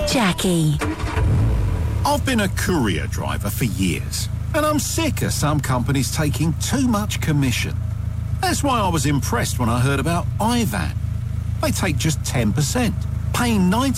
Jackie. I've been a courier driver for years, and I'm sick of some companies taking too much commission. That's why I was impressed when I heard about Ivan. They take just 10%, paying 90